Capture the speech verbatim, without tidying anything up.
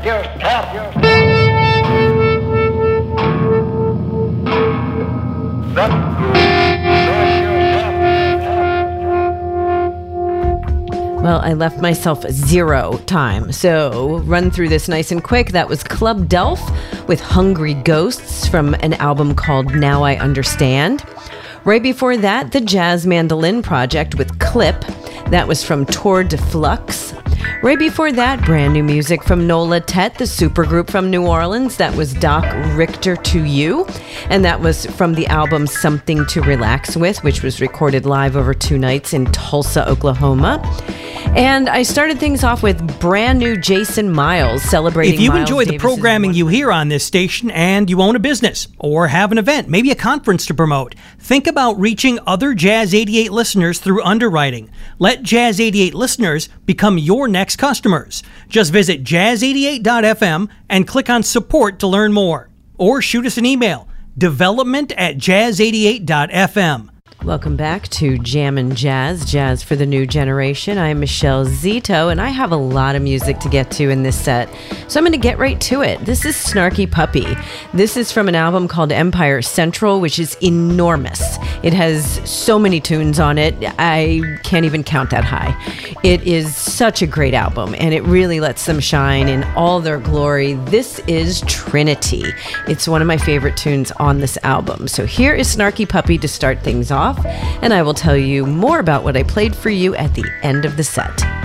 Well, I left myself zero time, so run through this nice and quick. That was Club Delph with Hungry Ghosts from an album called Now I Understand. Right before that, the Jazz Mandolin Project with Clip. That was from Tour de Flux. Right before that, brand new music from Nola Tet, the supergroup from New Orleans. That was Doc Richter to You. And that was from the album Something to Relax With, which was recorded live over two nights in Tulsa, Oklahoma. And I started things off with brand new Jason Miles, celebrating If you Miles enjoy the Davis's programming you hear on this station and you own a business or have an event, maybe a conference to promote, think about reaching other Jazz eighty-eight listeners through underwriting. Let Jazz eighty-eight listeners become your next customers. Just visit jazz eighty-eight dot f m and click on support to learn more. Or shoot us an email, development at jazz eighty-eight dot f m. Welcome back to Jammin' Jazz, Jazz for the New Generation. I'm Michelle Zito, and I have a lot of music to get to in this set, so I'm going to get right to it. This is Snarky Puppy. This is from an album called Empire Central, which is enormous. It has so many tunes on it, I can't even count that high. It is such a great album, and it really lets them shine in all their glory. This is Trinity. It's one of my favorite tunes on this album. So here is Snarky Puppy to start things off, and I will tell you more about what I played for you at the end of the set.